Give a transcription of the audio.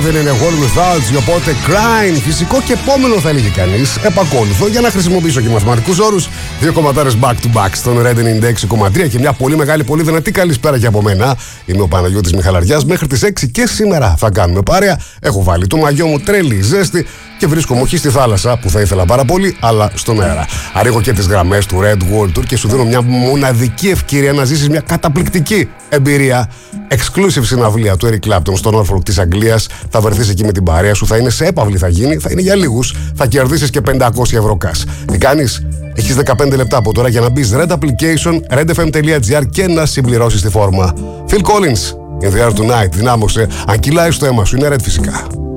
Living in a World Without You. Οπότε Crying, φυσικό και επόμενο θα έλεγε κανείς. Επακόλουθο, για να χρησιμοποιήσω και μαθηματικούς όρους. Δύο κομματάρες back to back στον Red 96,3 και μια πολύ μεγάλη, πολύ δυνατή καλησπέρα και από μένα. Είμαι ο Παναγιώτης Μιχαλαριάς. Μέχρι τις 6 και σήμερα θα κάνουμε παρέα. Έχω βάλει το μαγιό μου, τρέλη ζέστη και βρίσκομαι όχι στη θάλασσα που θα ήθελα πάρα πολύ, αλλά στον αέρα. Ανοίγω και τις γραμμές του Red World Tour και σου δίνω μια μοναδική ευκαιρία να ζήσεις μια καταπληκτική εμπειρία. Exclusive συναυλία του Eric Clapton στο Norfolk της Αγγλίας. Θα βρεθείς εκεί με την παρέα σου, θα είναι σε έπαυλη, θα γίνει, θα είναι για λίγους. Θα κερδίσεις και 500 ευρώ cash. Τι κάνεις? Έχεις 15 λεπτά από τώρα για να μπεις Red Application, redfm.gr και να συμπληρώσεις τη φόρμα. Phil Collins, In the Air Tonight, δυνάμωσε. Αν κυλάει στο αίμα σου, είναι Red φυσικά.